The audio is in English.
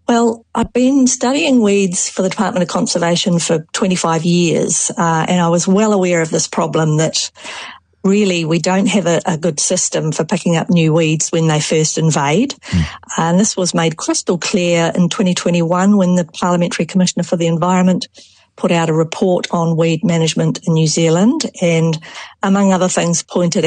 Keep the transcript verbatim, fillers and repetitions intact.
Well, I've been studying weeds for the Department of Conservation for twenty-five years, uh, and I was well aware of this problem that really we don't have a, a good system for picking up new weeds when they first invade. Mm. And this was made crystal clear in twenty twenty-one when the Parliamentary Commissioner for the Environment put out a report on weed management in New Zealand and, among other things, pointed